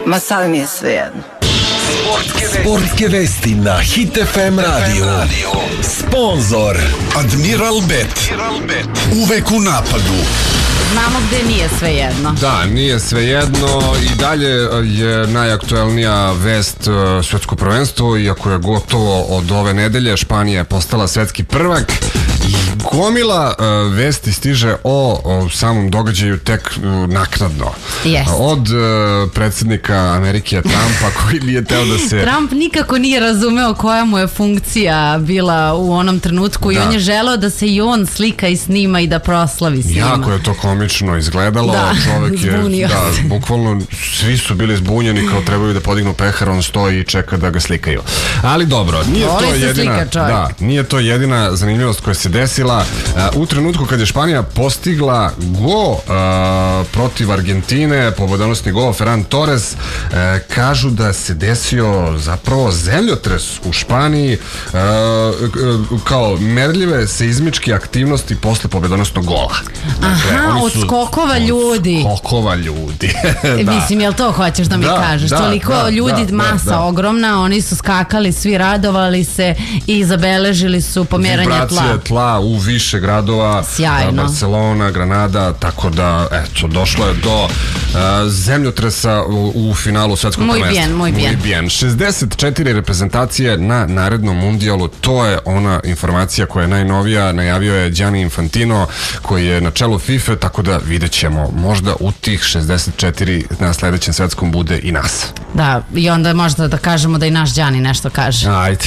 Ma sad mi je svejedno. Sportske vesti na Hit FM radio. Sponzor Admiral Bet. Uvek u napadu. Znamo gde nije svejedno. Da, nije svejedno i dalje je najaktuelnija vest svetsko prvenstvo, iako je gotovo od ove nedelje. Španija je postala svetski prvak i gomila vesti stiže o samom događaju tek naknadno. Jest. Od predsjednika Amerike Trumpa, koji nije teo da se... Trump nikako nije razumeo koja mu je funkcija bila u onom trenutku i on je želeo da se i on slika i snima i da proslavi s njima. Jako je to komično izgledalo. Da, čovjek je, zbunio se. bukvalno svi su bili zbunjeni, kao trebaju da podignu pehar, on stoji i čeka da ga slikaju. Ali dobro, nije to jedina zanimljivost koja se desila. U trenutku kad je Španija postigla gol protiv Argentine, pobedonosni gol Ferran Torres, kažu da se desio zapravo zemljotres u Španiji, kao merljive seizmičke aktivnosti posle pobedonosnog gola. Aha, od skokova ljudi. Od skokova ljudi. Mislim, jel to hoćeš da mi kažeš? Toliko ljudi, masa ogromna, oni su skakali, svi radovali se i zabeležili su pomeranje tla. Vibracije tla u više gradova. Sjajno. Barcelona, Granada, tako da, eto, došlo je do zemljotresa u finalu svetskog prvenstva. Muy bien. 64 reprezentacije na narednom mundijalu, to je ona informacija koja je najnovija, najavio je Gianni Infantino, koji je na čelu FIFA, tako da vidjet ćemo, možda u tih 64 na sledećem svetskom bude i nas. Da, i onda možda da kažemo da i naš Gianni nešto kaže. Ajde.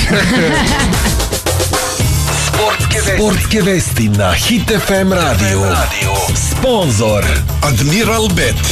Sportske vesti na Hit FM radio. Sponzor Admiral Bet.